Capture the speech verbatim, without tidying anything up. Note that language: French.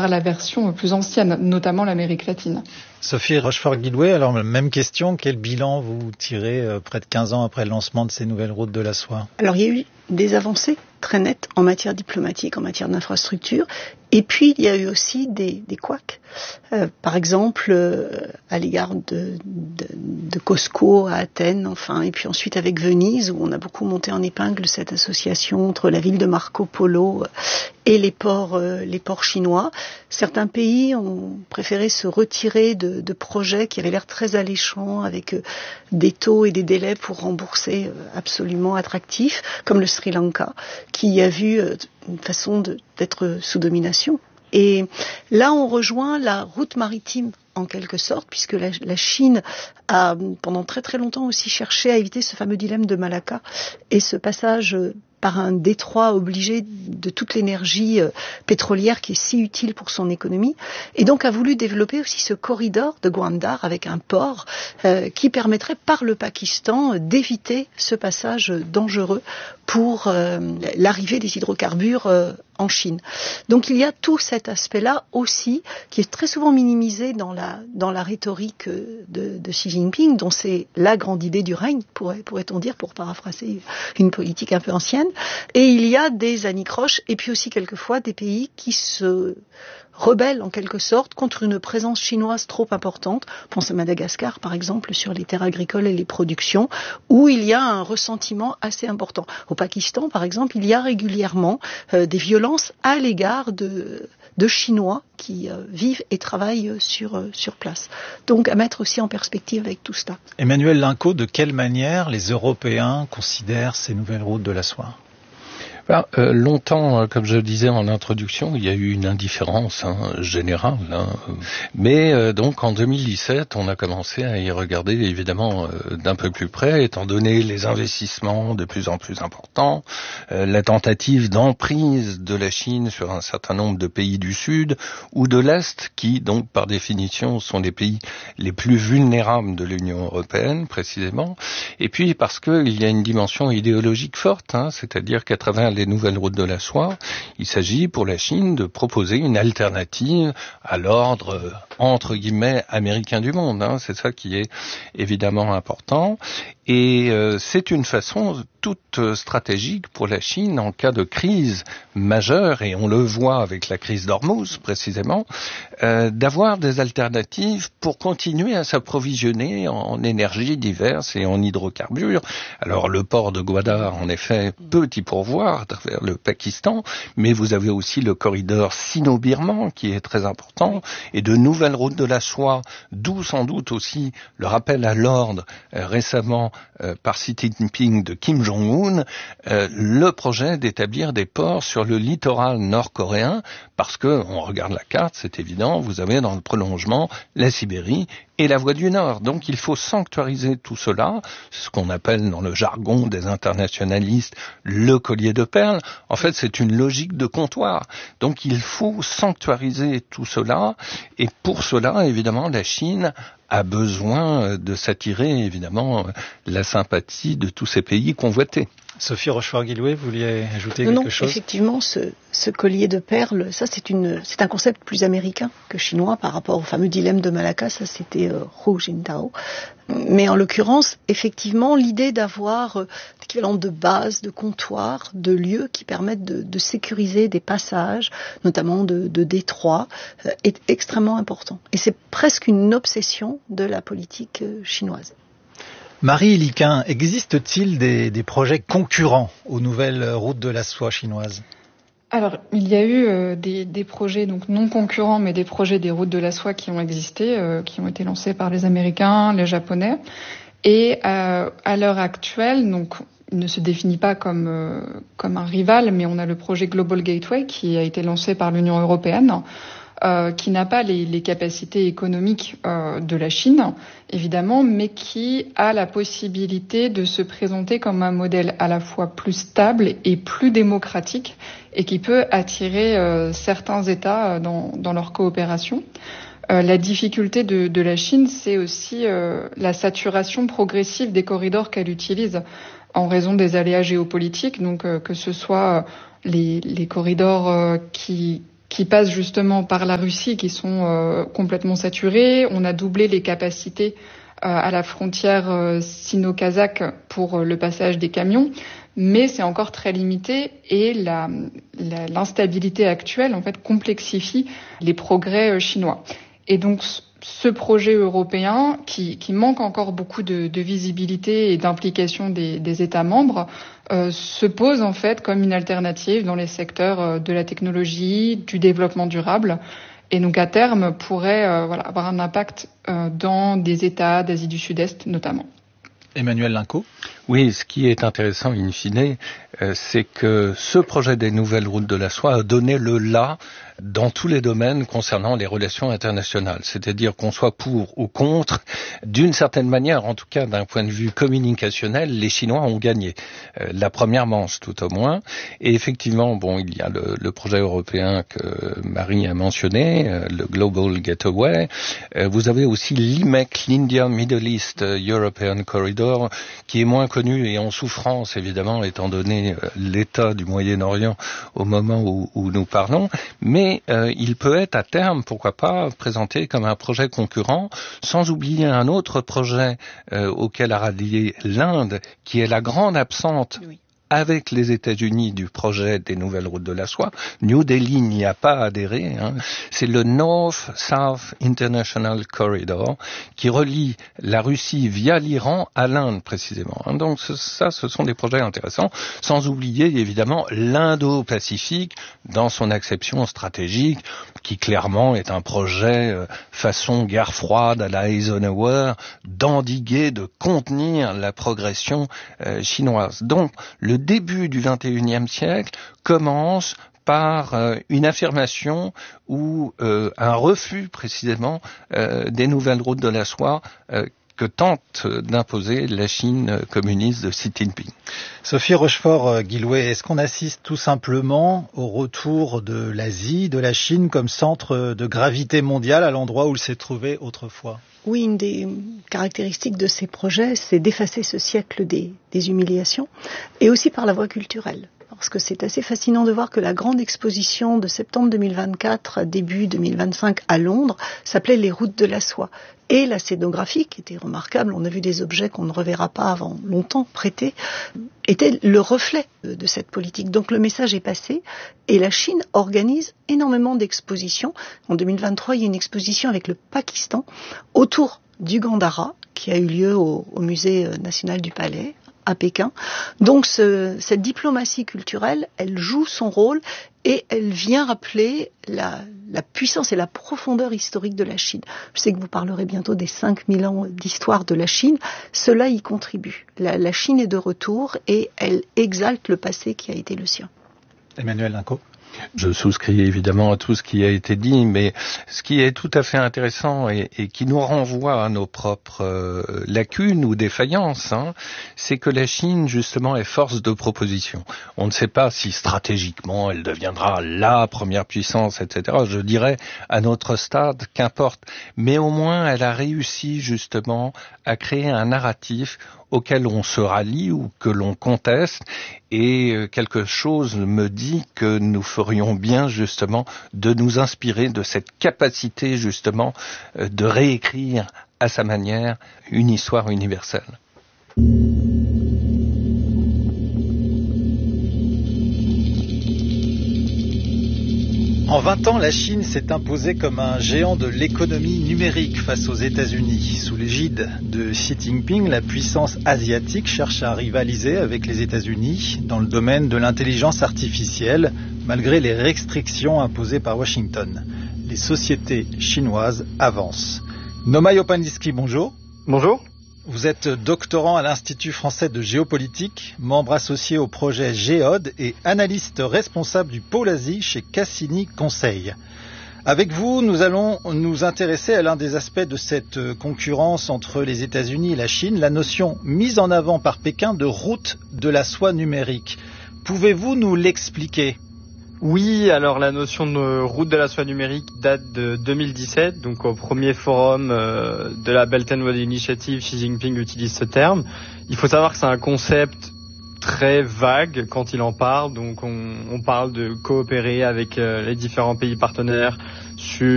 vers la version plus ancienne, notamment l'Amérique latine. Sophie Rochefort-Guillouet, alors même question, quel bilan vous tirez euh, près de quinze ans après le lancement de ces nouvelles routes de la soie ? Alors il y a eu des avancées très nettes en matière diplomatique, en matière d'infrastructure, et puis il y a eu aussi des, des couacs. Euh, par exemple, euh, à l'égard de, de, de Cosco à Athènes, enfin, et puis ensuite avec Venise, où on a beaucoup monté en épingle cette association entre la ville de Marco Polo et les ports, euh, les ports chinois. Certains pays ont préféré se retirer de, de projets qui avaient l'air très alléchants, avec euh, des taux et des délais pour rembourser euh, absolument attractifs, comme le Sri Lanka, qui a vu euh, une façon de, d'être sous domination. Et là, on rejoint la route maritime, en quelque sorte, puisque la, la Chine a, pendant très très longtemps aussi, cherché à éviter ce fameux dilemme de Malacca et ce passage euh, par un détroit obligé de toute l'énergie euh, pétrolière qui est si utile pour son économie, et donc a voulu développer aussi ce corridor de Gwadar avec un port euh, qui permettrait par le Pakistan euh, d'éviter ce passage dangereux pour euh, l'arrivée des hydrocarbures euh, en Chine. Donc il y a tout cet aspect-là aussi qui est très souvent minimisé dans la, dans la rhétorique de, de Xi Jinping, dont c'est la grande idée du règne, pourrait, pourrait-on dire, pour paraphraser une politique un peu ancienne. Et il y a des anicroches et puis aussi quelquefois des pays qui se rebellent en quelque sorte contre une présence chinoise trop importante. On pense à Madagascar par exemple sur les terres agricoles et les productions, où il y a un ressentiment assez important. Au Pakistan par exemple, il y a régulièrement euh, des violences à l'égard de, de Chinois qui euh, vivent et travaillent sur, euh, sur place. Donc à mettre aussi en perspective avec tout cela. Emmanuel Linco, de quelle manière les Européens considèrent ces nouvelles routes de la soie ? Ben, euh, longtemps, comme je le disais en introduction, il y a eu une indifférence hein, générale. Hein. Mais euh, donc en deux mille dix-sept, on a commencé à y regarder évidemment euh, d'un peu plus près, étant donné les investissements de plus en plus importants, euh, la tentative d'emprise de la Chine sur un certain nombre de pays du Sud ou de l'Est, qui donc par définition sont les pays les plus vulnérables de l'Union européenne précisément. Et puis parce qu'il y a une dimension idéologique forte, hein, c'est-à-dire qu'à travers les nouvelles routes de la soie, il s'agit pour la Chine de proposer une alternative à l'ordre euh, entre guillemets américain du monde. Hein. C'est ça qui est évidemment important. Et euh, c'est une façon toute stratégique pour la Chine en cas de crise majeure, et on le voit avec la crise d'Ormuz précisément, euh, d'avoir des alternatives pour continuer à s'approvisionner en, en énergies diverses et en hydrocarbures. Alors le port de Gwadar, en effet, peut y pourvoir à travers le Pakistan, mais vous avez aussi le corridor sino-birman qui est très important, et de nouvelles routes de la soie, d'où sans doute aussi le rappel à l'ordre euh, récemment euh, par Xi Jinping de Kim Jong-un, euh, le projet d'établir des ports sur le littoral nord-coréen, parce que, on regarde la carte, c'est évident, vous avez dans le prolongement la Sibérie et la voie du Nord. Donc il faut sanctuariser tout cela, ce qu'on appelle dans le jargon des internationalistes le collier de perles. En fait, c'est une logique de comptoir. Donc il faut sanctuariser tout cela, et pour cela, évidemment, la Chine a besoin de s'attirer, évidemment, la sympathie de tous ces pays convoités. Sophie Rochefort-Guillouet, vous vouliez ajouter non, quelque non, chose ? Effectivement, ce, ce collier de perles, ça c'est, une, c'est un concept plus américain que chinois par rapport au fameux dilemme de Malacca, ça c'était euh, Hu Jintao. Mais en l'occurrence, effectivement, l'idée d'avoir euh, l'équivalent de bases, de comptoirs, de lieux qui permettent de, de sécuriser des passages, notamment de, de détroits, euh, est extrêmement important. Et c'est presque une obsession de la politique euh, chinoise. Marie Liquin, existe-t-il des, des projets concurrents aux nouvelles routes de la soie chinoises ? Alors, il y a eu euh, des, des projets donc non concurrents, mais des projets des routes de la soie qui ont existé, euh, qui ont été lancés par les Américains, les Japonais. Et euh, à l'heure actuelle, donc, il ne se définit pas comme, euh, comme un rival, mais on a le projet Global Gateway qui a été lancé par l'Union européenne, Euh, qui n'a pas les, les capacités économiques euh, de la Chine, évidemment, mais qui a la possibilité de se présenter comme un modèle à la fois plus stable et plus démocratique, et qui peut attirer euh, certains États dans, dans leur coopération. Euh, la difficulté de, de la Chine, c'est aussi euh, la saturation progressive des corridors qu'elle utilise en raison des aléas géopolitiques, donc euh, que ce soit les, les corridors euh, qui qui passent justement par la Russie, qui sont euh, complètement saturées. On a doublé les capacités euh, à la frontière euh, sino-kazakh pour euh, le passage des camions, mais c'est encore très limité et la, la, l'instabilité actuelle en fait complexifie les progrès euh, chinois. Et donc ce projet européen, qui, qui manque encore beaucoup de, de visibilité et d'implication des, des États membres, euh, se pose en fait comme une alternative dans les secteurs de la technologie, du développement durable, et donc à terme pourrait euh, voilà, avoir un impact euh, dans des États d'Asie du Sud-Est notamment. Emmanuel Linco. Oui, ce qui est intéressant in fine, euh, c'est que ce projet des nouvelles routes de la soie a donné le là dans tous les domaines concernant les relations internationales. C'est-à-dire qu'on soit pour ou contre, d'une certaine manière, en tout cas d'un point de vue communicationnel, les Chinois ont gagné euh, la première manche tout au moins. Et effectivement, bon, il y a le, le projet européen que Marie a mentionné, euh, le Global Gateway. Euh, vous avez aussi l'I M E C, l'India Middle East European Corridor, qui est moins connu et en souffrance évidemment étant donné euh, l'état du Moyen-Orient au moment où, où nous parlons, mais euh, il peut être à terme, pourquoi pas, présenté comme un projet concurrent, sans oublier un autre projet euh, auquel a rallié l'Inde, qui est la grande absente. Oui. Avec les États-Unis du projet des nouvelles routes de la soie. New Delhi n'y a pas adhéré. Hein. C'est le North-South International Corridor qui relie la Russie via l'Iran à l'Inde précisément. Hein. Donc ça, ce sont des projets intéressants, sans oublier évidemment l'Indo-Pacifique dans son acception stratégique, qui clairement est un projet euh, façon guerre froide à la Eisenhower, d'endiguer, de contenir la progression euh, chinoise. Donc le Le début du vingt et unième siècle commence par euh, une affirmation ou euh, un refus précisément euh, des nouvelles routes de la soie euh, que tente d'imposer la Chine communiste de Xi Jinping. Sophie Rochefort-Guillouet, est-ce qu'on assiste tout simplement au retour de l'Asie, de la Chine comme centre de gravité mondiale à l'endroit où il s'est trouvé autrefois ? Oui, une des caractéristiques de ces projets, c'est d'effacer ce siècle des, des humiliations, et aussi par la voie culturelle. Parce que c'est assez fascinant de voir que la grande exposition de septembre deux mille vingt-quatre, début deux mille vingt-cinq à Londres, s'appelait Les routes de la soie. Et la scénographie, qui était remarquable, on a vu des objets qu'on ne reverra pas avant longtemps prêtés, était le reflet de cette politique. Donc le message est passé, et la Chine organise énormément d'expositions. En deux mille vingt-trois, il y a une exposition avec le Pakistan autour du Gandhara, qui a eu lieu au, au Musée national du Palais, à Pékin. Donc ce, cette diplomatie culturelle, elle joue son rôle et elle vient rappeler la, la puissance et la profondeur historique de la Chine. Je sais que vous parlerez bientôt des cinq mille ans d'histoire de la Chine. Cela y contribue. La, la Chine est de retour et elle exalte le passé qui a été le sien. Emmanuel Linco. Je souscris évidemment à tout ce qui a été dit, mais ce qui est tout à fait intéressant et, et qui nous renvoie à nos propres euh, lacunes ou défaillances, hein, c'est que la Chine, justement, est force de proposition. On ne sait pas si stratégiquement elle deviendra la première puissance, et cetera. Je dirais, à notre stade, qu'importe. Mais au moins, elle a réussi, justement, à créer un narratif auquel on se rallie ou que l'on conteste, et quelque chose me dit que nous ferions bien justement de nous inspirer de cette capacité justement de réécrire à sa manière une histoire universelle. En vingt ans, la Chine s'est imposée comme un géant de l'économie numérique face aux États-Unis. Sous l'égide de Xi Jinping, la puissance asiatique cherche à rivaliser avec les États-Unis dans le domaine de l'intelligence artificielle, malgré les restrictions imposées par Washington. Les sociétés chinoises avancent. Nomai Opaniski, bonjour. Bonjour. Vous êtes doctorant à l'Institut français de géopolitique, membre associé au projet Géode et analyste responsable du pôle Asie chez Cassini Conseil. Avec vous, nous allons nous intéresser à l'un des aspects de cette concurrence entre les États-Unis et la Chine, la notion mise en avant par Pékin de route de la soie numérique. Pouvez-vous nous l'expliquer ? Oui, alors la notion de route de la soie numérique date de deux mille dix-sept, donc au premier forum euh, de la Belt and Road Initiative, Xi Jinping utilise ce terme. Il faut savoir que c'est un concept très vague quand il en parle. Donc on, on parle de coopérer avec euh, les différents pays partenaires sur